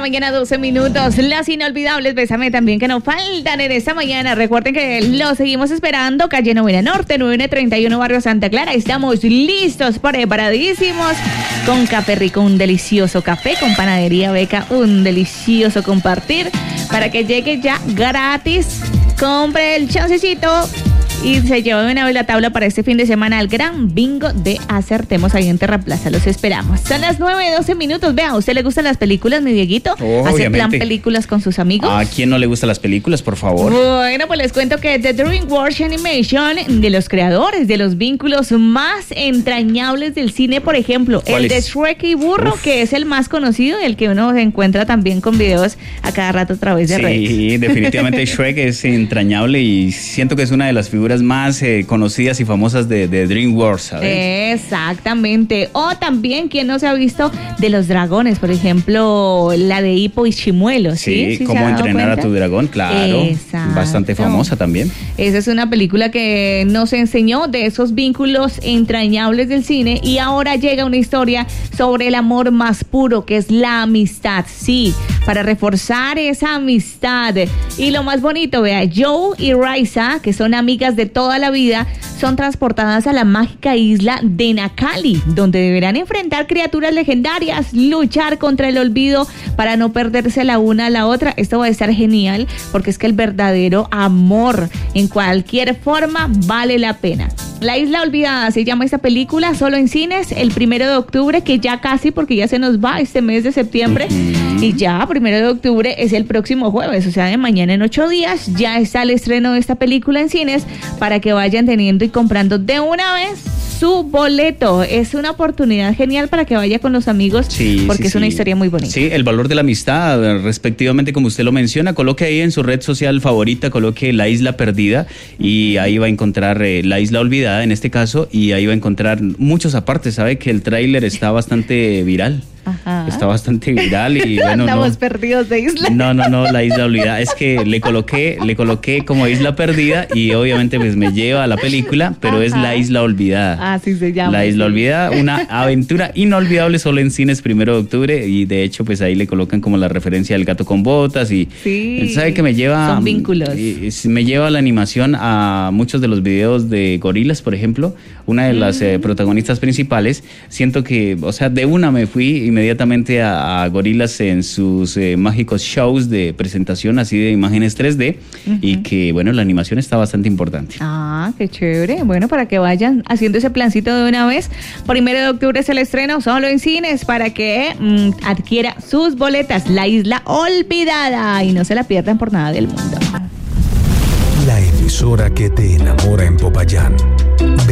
la mañana, 12 minutos. Las inolvidables, bésame también, que no faltan en esta mañana. Recuerden que los seguimos esperando. Calle Novena Norte, 931, Barrio Santa Clara. Estamos listos, preparadísimos. Con café rico, un delicioso café. Con Panadería Beca, un delicioso compartir. Para que llegue ya gratis. Compre el chancecito y se lleva una vez la tabla para este fin de semana al gran bingo de Acertemos ahí en Terraplaza. Los esperamos. Son las 9:12 minutos. Vea, ¿a usted le gustan las películas, mi Dieguito? ¿Hace plan películas con sus amigos? ¿A quién no le gustan las películas, por favor? Bueno, pues les cuento que The DreamWorks Animation, de los creadores de los vínculos más entrañables del cine, por ejemplo, el de Shrek y Burro, que es el más conocido y el que uno se encuentra también con videos a cada rato a través de redes. Sí, definitivamente Shrek es entrañable y siento que es una de las figuras más conocidas y famosas de DreamWorks, ¿sabes? Exactamente. O también, ¿quién no se ha visto de los dragones? Por ejemplo, la de Hippo y Chimuelo. Sí, cómo entrenar a tu dragón, claro. Exacto. Bastante famosa también. Esa es una película que nos enseñó de esos vínculos entrañables del cine y ahora llega una historia sobre el amor más puro, que es la amistad. Sí, para reforzar esa amistad. Y lo más bonito, vea, Joe y Raisa, que son amigas de toda la vida, son transportadas a la mágica isla de Nakali, donde deberán enfrentar criaturas legendarias, luchar contra el olvido para no perderse la una a la otra. Esto va a estar genial porque es que el verdadero amor en cualquier forma vale la pena. La Isla Olvidada se llama esta película, solo en cines el 1 de octubre, que ya casi, porque ya se nos va este mes de septiembre, y ya 1 de octubre es el próximo jueves, o sea, de mañana en 8 días ya está el estreno de esta película en cines para que vayan teniendo y comprando de una vez su boleto. Es una oportunidad genial para que vaya con los amigos, porque es una historia muy bonita. Sí, el valor de la amistad, respectivamente, como usted lo menciona, coloque ahí en su red social favorita, coloque La Isla Perdida y ahí va a encontrar La Isla Olvidada en este caso, y ahí va a encontrar muchos apartes. Sabe que el tráiler está bastante viral. Ajá. Está bastante viral y bueno, estamos perdidos de isla. No, La Isla Olvidada. Es que le coloqué como Isla Perdida y obviamente pues me lleva a la película, pero es La Isla Olvidada. Así se llama. La Isla Olvidada, una aventura inolvidable solo en cines 1 de octubre y de hecho pues ahí le colocan como la referencia del gato con botas y sabe que me lleva, son vínculos. Me lleva la animación a muchos de los videos de Gorilas, por ejemplo, una de las protagonistas principales. Siento que, o sea, de una me fui inmediatamente a Gorilas en sus mágicos shows de presentación así de imágenes 3D y que, bueno, la animación está bastante importante. Ah, qué chévere. Bueno, para que vayan haciendo ese plancito de una vez. 1 de octubre es el estreno, solo en cines, para que adquiera sus boletas. La Isla Olvidada, y no se la pierdan por nada del mundo. La emisora que te enamora en Popayán.